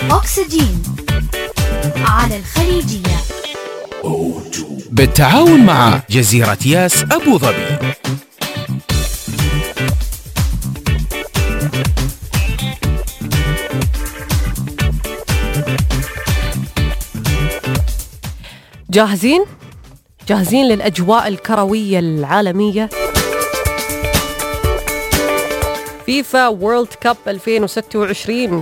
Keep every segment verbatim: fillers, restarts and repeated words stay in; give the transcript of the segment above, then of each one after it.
أكسجين على الخليجية بالتعاون مع جزيرة ياس أبو ظبي. جاهزين؟ جاهزين للأجواء الكروية العالمية؟ فيفا وورلد كاب ألفين وستة وعشرين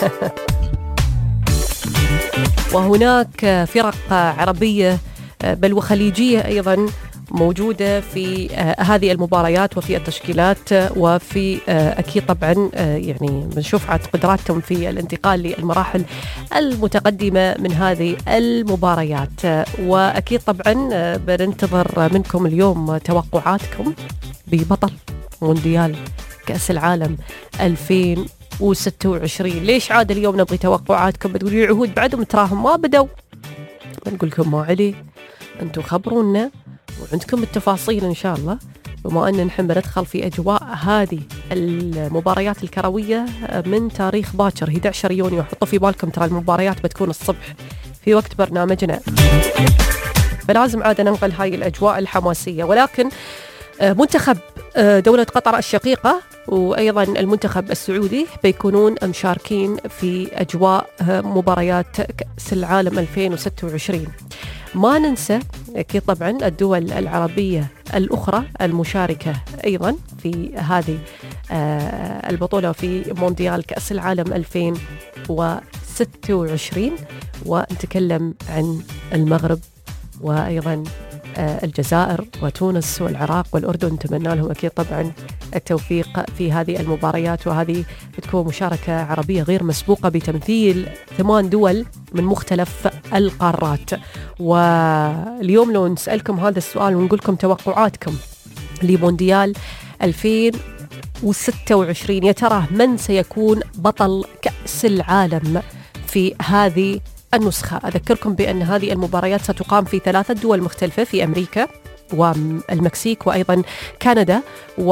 وهناك فرق عربية بل وخليجية أيضا موجودة في هذه المباريات وفي التشكيلات، وفي أكيد طبعا يعني بنشوف عاد قدراتهم في الانتقال للمراحل المتقدمة من هذه المباريات. وأكيد طبعا بننتظر منكم اليوم توقعاتكم ببطل مونديال كأس العالم ألفين وستة وعشرين. ليش عاد اليوم نبغي توقعاتكم؟ بتقولوا العهود بعدهم تراهم ما بدوا. بنقول لكم ما عليه، أنتم خبرونا وعندكم التفاصيل إن شاء الله، بما أن نحن بندخل في أجواء هذه المباريات الكروية من تاريخ باكر أحد عشر يونيو. حطوا في بالكم ترى المباريات بتكون الصبح في وقت برنامجنا، فلازم عاد ننقل هاي الأجواء الحماسية. ولكن منتخب دولة قطر الشقيقة وأيضا المنتخب السعودي بيكونون مشاركين في أجواء مباريات كأس العالم ألفين وستة وعشرين. ما ننسى أكيد طبعا الدول العربية الأخرى المشاركة أيضا في هذه البطولة في مونديال كأس العالم ألفين وستة وعشرين، ونتكلم عن المغرب وأيضا الجزائر وتونس والعراق والأردن. نتمنى لهم أكيد طبعا التوفيق في هذه المباريات، وهذه بتكون مشاركة عربية غير مسبوقة بتمثيل ثمان دول من مختلف القارات. واليوم لو نسألكم هذا السؤال ونقول لكم توقعاتكم لمونديال ألفين وستة وعشرين، يا ترى من سيكون بطل كأس العالم في هذه النسخة؟ أذكركم بأن هذه المباريات ستقام في ثلاثة دول مختلفة، في أمريكا والمكسيك وأيضا كندا،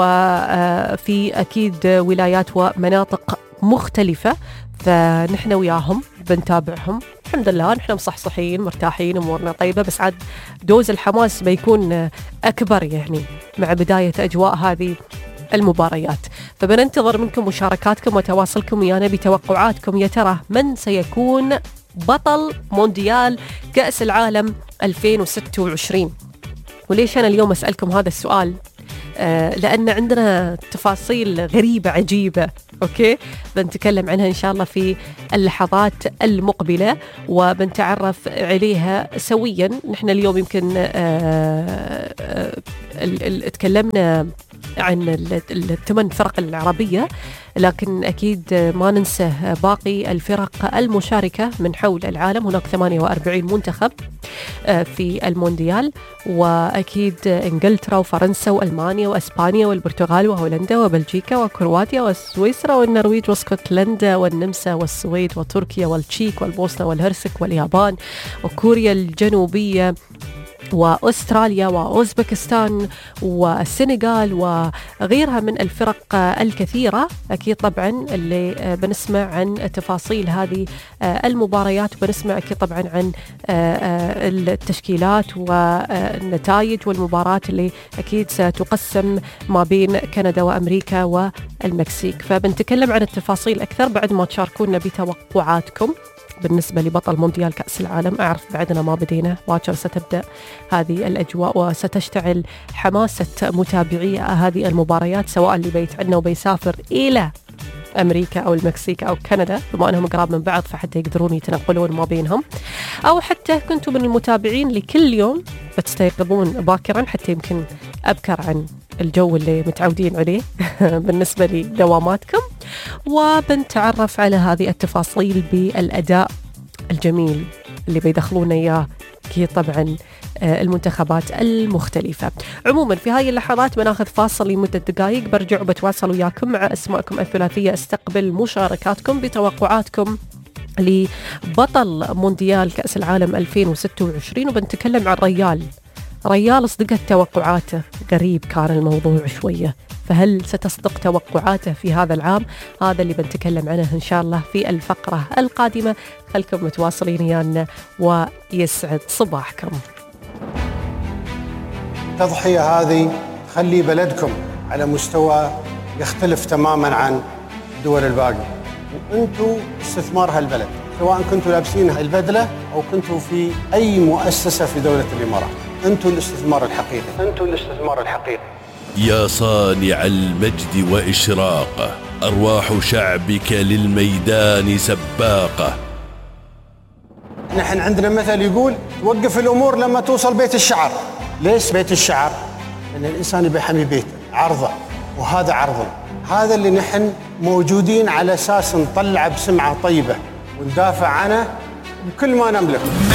وفي أكيد ولايات ومناطق مختلفة، فنحن وياهم بنتابعهم. الحمد لله نحن مصحصحين مرتاحين أمورنا طيبة، بس عاد دوز الحماس بيكون أكبر يعني مع بداية أجواء هذه المباريات. فبننتظر منكم مشاركاتكم وتواصلكم ويانا بتوقعاتكم، يا ترى من سيكون بطل مونديال كأس العالم ألفين وستة وعشرين؟ وليش أنا اليوم أسألكم هذا السؤال؟ آه لأن عندنا تفاصيل غريبة عجيبة، أوكي بنتكلم عنها إن شاء الله في اللحظات المقبلة وبنتعرف عليها سويا. نحن اليوم يمكن آه آه تكلمنا عن الثمان فرق العربية، لكن أكيد ما ننسى باقي الفرق المشاركة من حول العالم. هناك ثمانية وأربعين منتخب في المونديال، وأكيد إنجلترا وفرنسا وألمانيا وأسبانيا والبرتغال وهولندا وبلجيكا وكرواتيا وسويسرا والنرويج واسكتلندا والنمسا والسويد وتركيا والتشيك والبوسنة والهرسك واليابان وكوريا الجنوبية وأستراليا وأوزبكستان والسنغال وغيرها من الفرق الكثيرة. أكيد طبعا اللي بنسمع عن تفاصيل هذه المباريات، وبنسمع أكيد طبعا عن التشكيلات والنتائج والمباراة اللي أكيد ستقسم ما بين كندا وأمريكا والمكسيك. فبنتكلم عن التفاصيل أكثر بعد ما تشاركونا بتوقعاتكم بالنسبة لبطل مونديال كأس العالم. أعرف بعدنا ما بدينا، باكر ستبدأ هذه الأجواء وستشتعل حماسة متابعي هذه المباريات، سواء اللي بيت عنا وبيسافر إلى أمريكا أو المكسيك أو كندا بما أنهم قراب من بعض فحتى يقدرون يتنقلون ما بينهم، أو حتى كنتم من المتابعين لكل يوم بتستيقظون باكرا حتى يمكن أبكر عن الجو اللي متعودين عليه بالنسبة لدواماتكم. وبنتعرف على هذه التفاصيل بالأداء الجميل اللي بيدخلون إياه أكيد طبعا المنتخبات المختلفة. عموما في هاي اللحظات بناخذ فاصل لمدة دقائق، برجع وبتواصل وياكم مع أسماءكم الثلاثية، استقبل مشاركاتكم بتوقعاتكم لبطل مونديال كأس العالم ألفين وستة وعشرين، وبنتكلم عن ريال ريال صدقت توقعاته، قريب كان الموضوع شوية، فهل ستصدق توقعاته في هذا العام؟ هذا اللي بنتكلم عنه إن شاء الله في الفقرة القادمة. خلكم متواصلين ويانا ويسعد صباحكم. التضحية هذه خلي بلدكم على مستوى يختلف تماما عن الدول الباقية، وانتم استثمار هالبلد، سواء كنتوا لابسين البدلة أو كنتوا في أي مؤسسة في دولة الإمارات. انتم الاستثمار الحقيقي، انتم الاستثمار الحقيقي. يا صانع المجد وإشراقه، أرواح شعبك للميدان سباقة. نحن عندنا مثل يقول توقف الأمور لما توصل بيت الشعر. ليش بيت الشعر؟ لأن الإنسان يبي يحمي بيته، عرضه، وهذا عرضنا. هذا اللي نحن موجودين على أساس نطلع بسمعة طيبة وندافع عنه بكل ما نملك.